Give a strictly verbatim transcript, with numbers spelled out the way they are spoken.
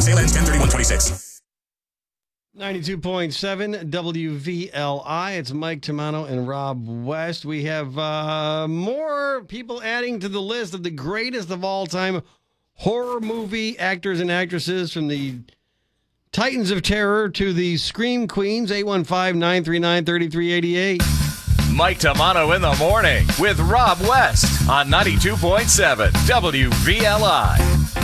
Sale ends ten thirty-one twenty-six. ninety-two point seven W V L I. It's Mike Tamano and Rob West. We have uh, more people adding to the list of the greatest of all time horror movie actors and actresses, from the Titans of Terror to the Scream Queens. eight one five, nine three nine, three three eight eight. Mike Tamano in the morning with Rob West on ninety-two point seven W V L I.